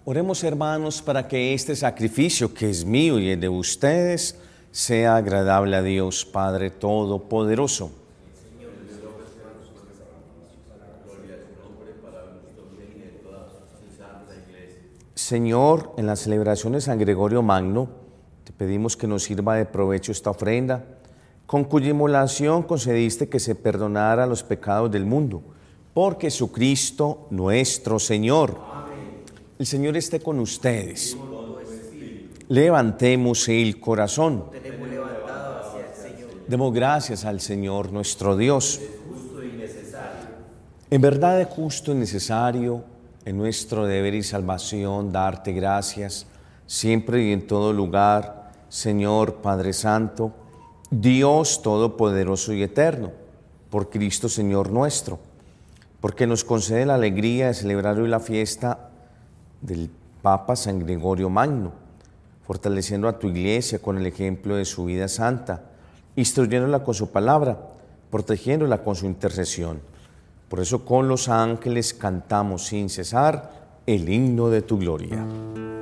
Oremos, hermanos, para que este sacrificio que es mío y el de ustedes sea agradable a Dios Padre Todopoderoso. Señor, en la celebración de San Gregorio Magno, te pedimos que nos sirva de provecho esta ofrenda, con cuya inmolación concediste que se perdonara los pecados del mundo, por Jesucristo nuestro Señor. Amén. El Señor esté con ustedes. Levantemos el corazón. Demos gracias al Señor nuestro Dios. En verdad es justo y necesario, en nuestro deber y salvación, darte gracias, siempre y en todo lugar, Señor Padre Santo, Dios Todopoderoso y Eterno, por Cristo Señor nuestro, porque nos concede la alegría de celebrar hoy la fiesta del Papa San Gregorio Magno, fortaleciendo a tu Iglesia con el ejemplo de su vida santa, instruyéndola con su palabra, protegiéndola con su intercesión. Por eso con los ángeles cantamos sin cesar el himno de tu gloria.